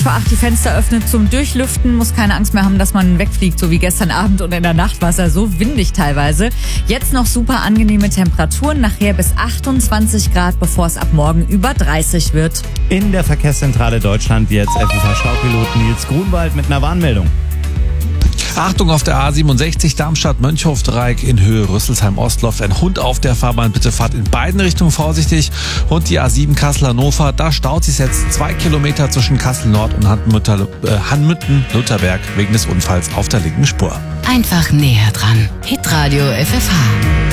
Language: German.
vor 8 die Fenster öffnet zum Durchlüften, muss keine Angst mehr haben, dass man wegfliegt, so wie gestern Abend, und in der Nacht war es ja so windig teilweise. Jetzt noch super angenehme Temperaturen, nachher bis 28 Grad, bevor es ab morgen über 30 wird. In der Verkehrszentrale Deutschland jetzt FFH-Staupilot Nils Grunwald mit einer Warnmeldung. Achtung auf der A67 Darmstadt-Mönchhof-Dreieck in Höhe Rüsselsheim-Ost läuft ein Hund auf der Fahrbahn. Bitte fahrt in beiden Richtungen vorsichtig. Und die A7 Kassel-Hannover, da staut sich jetzt 2 Kilometer zwischen Kassel-Nord und Hanmütten-Lutherberg wegen des Unfalls auf der linken Spur. Einfach näher dran. Hitradio FFH.